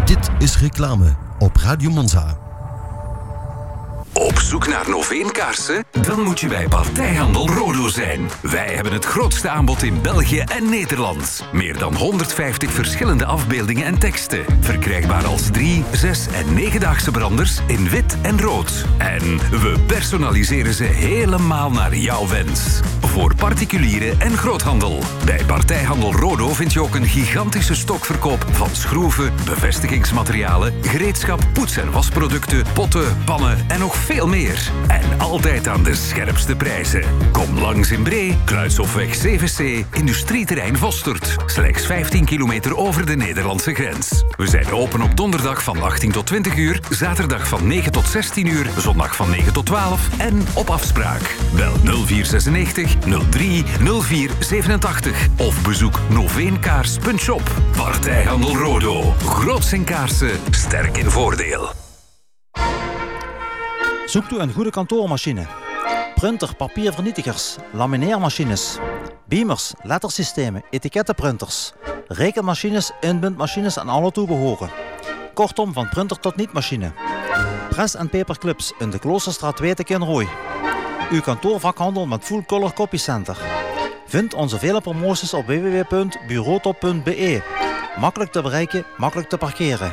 Dit is reclame op Radio Monza. Op zoek naar Noveenkaarsen? Dan moet je bij Partijhandel Rodo zijn. Wij hebben het grootste aanbod in België en Nederland. Meer dan 150 verschillende afbeeldingen en teksten. Verkrijgbaar als 3, 6 en 9-daagse branders in wit en rood. En we personaliseren ze helemaal naar jouw wens. Voor particulieren en groothandel. Bij Partijhandel Rodo vind je ook een gigantische stokverkoop van schroeven, bevestigingsmaterialen, gereedschap, poets- en wasproducten, potten, pannen en nog veel meer. En altijd aan de scherpste prijzen. Kom langs in Bree, Kluishofweg 7C, Industrieterrein Vostert. Slechts 15 kilometer over de Nederlandse grens. We zijn open op donderdag van 18 tot 20 uur, zaterdag van 9 tot 16 uur, zondag van 9 tot 12 en op afspraak. Bel 0496 03 0487 of bezoek noveenkaars.shop. Partijhandel Rodo. Groots in kaarsen, sterk in voordeel. Zoekt u een goede kantoormachine? Printer, papiervernietigers, lamineermachines, beamers, lettersystemen, etikettenprinters, rekenmachines, inbindmachines en alle toebehoren. Kortom, van printer tot niet-machine. Press en paperclips in de Kloosterstraat 2 te Kinrooi. Uw kantoorvakhandel met full color copycenter. Vind onze vele promoties op www.bureautop.be. Makkelijk te bereiken, makkelijk te parkeren.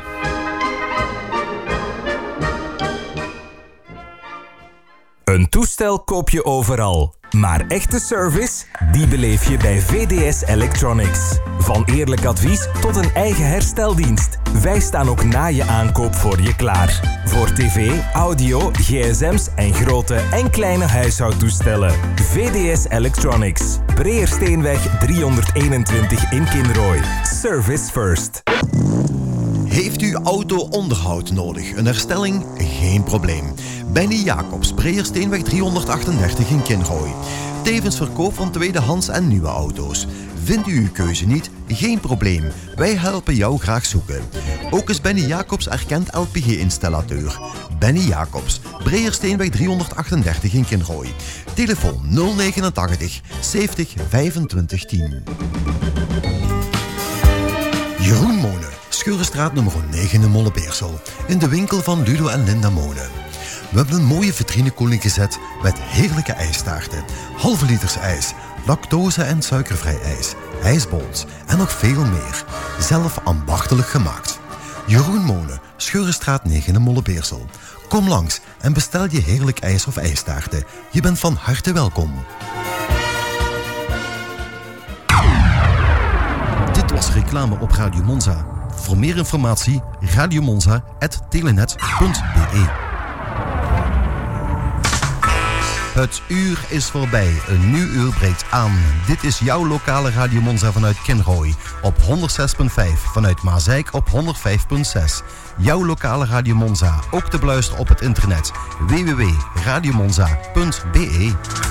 Een toestel koop je overal. Maar echte service, die beleef je bij VDS Electronics. Van eerlijk advies tot een eigen hersteldienst. Wij staan ook na je aankoop voor je klaar. Voor tv, audio, gsm's en grote en kleine huishoudtoestellen. VDS Electronics. Breersteenweg 321 in Kinrooi. Service first. Heeft u auto-onderhoud nodig? Een herstelling? Geen probleem. Benny Jacobs, Breersteenweg 338 in Kinrooi. Tevens verkoop van tweedehands en nieuwe auto's. Vindt u uw keuze niet? Geen probleem. Wij helpen jou graag zoeken. Ook is Benny Jacobs erkend LPG-installateur. Benny Jacobs, Breersteenweg 338 in Kinrooi. Telefoon 089 70 25 10. Jeroen Monen, Scheurenstraat nummer 9 in Molle-Beersel. In de winkel van Ludo en Linda Monen. We hebben een mooie vitrinekoeling gezet met heerlijke ijstaarten, halve liters ijs, lactose- en suikervrij ijs, ijsbons en nog veel meer. Zelf ambachtelijk gemaakt. Jeroen Monen, Scheurenstraat 9 in Molle-Beersel. Kom langs en bestel je heerlijk ijs of ijstaarten. Je bent van harte welkom. Dit was reclame op Radio Monza. Voor meer informatie radiomonza@telenet.be. Het uur is voorbij. Een nieuw uur breekt aan. Dit is jouw lokale Radio Monza vanuit Kinrooi. Op 106.5. Vanuit Maasijk op 105.6. Jouw lokale Radio Monza. Ook te beluisteren op het internet. www.radiomonza.be.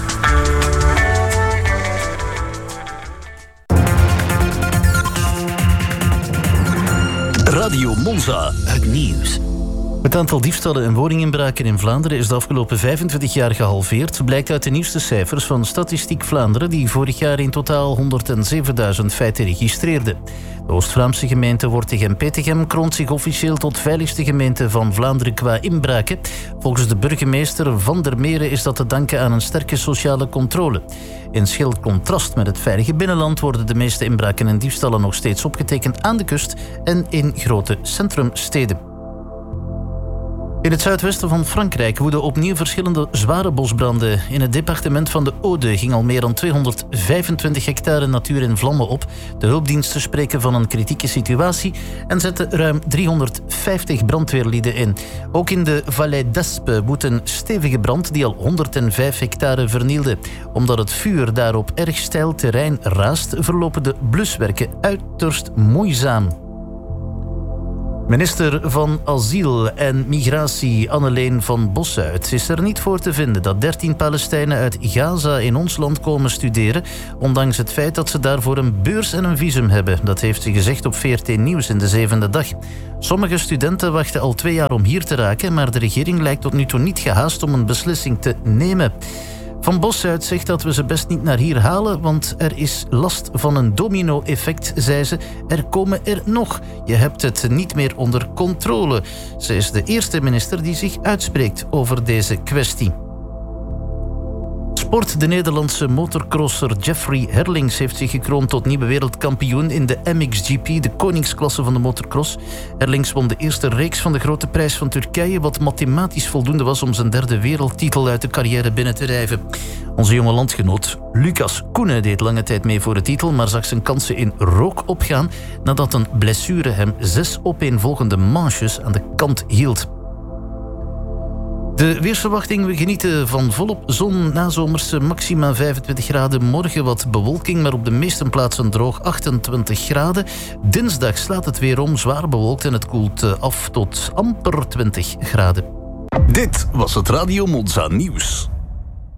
Radio Monza, het nieuws. Het aantal diefstallen en woninginbraken in Vlaanderen is de afgelopen 25 jaar gehalveerd, blijkt uit de nieuwste cijfers van Statistiek Vlaanderen, die vorig jaar in totaal 107.000 feiten registreerde. De Oost-Vlaamse gemeente Wortegem-Petegem kroont zich officieel tot veiligste gemeente van Vlaanderen qua inbraken. Volgens de burgemeester Van der Meren is dat te danken aan een sterke sociale controle. In schil contrast met het veilige binnenland worden de meeste inbraken en diefstallen nog steeds opgetekend aan de kust en in grote centrumsteden. In het zuidwesten van Frankrijk woeden opnieuw verschillende zware bosbranden. In het departement van de Aude ging al meer dan 225 hectare natuur in vlammen op. De hulpdiensten spreken van een kritieke situatie en zetten ruim 350 brandweerlieden in. Ook in de Vallée d'Aspe woedt een stevige brand die al 105 hectare vernielde. Omdat het vuur daar op erg steil terrein raast, verlopen de bluswerken uiterst moeizaam. Minister van Asiel en Migratie Anneleen van Bossuit is er niet voor te vinden dat 13 Palestijnen uit Gaza in ons land komen studeren, ondanks het feit dat ze daarvoor een beurs en een visum hebben. Dat heeft ze gezegd op VRT Nieuws in de 7e dag. Sommige studenten wachten al 2 jaar om hier te raken, maar de regering lijkt tot nu toe niet gehaast om een beslissing te nemen. Van Bosuit zegt dat we ze best niet naar hier halen, want er is last van een domino-effect, zei ze. Er komen er nog. Je hebt het niet meer onder controle. Ze is de eerste minister die zich uitspreekt over deze kwestie. Sport. De Nederlandse motorcrosser Jeffrey Herlings heeft zich gekroond tot nieuwe wereldkampioen in de MXGP, de koningsklasse van de motocross. Herlings won de eerste reeks van de Grote Prijs van Turkije, wat mathematisch voldoende was om zijn derde wereldtitel uit de carrière binnen te rijven. Onze jonge landgenoot Lucas Koenen deed lange tijd mee voor de titel, maar zag zijn kansen in rook opgaan nadat een blessure hem 6 opeenvolgende manches aan de kant hield. De weersverwachting, we genieten van volop zon, nazomerse maxima 25 graden. Morgen wat bewolking, maar op de meeste plaatsen droog 28 graden. Dinsdag slaat het weer om, zwaar bewolkt en het koelt af tot amper 20 graden. Dit was het Radio Monza Nieuws.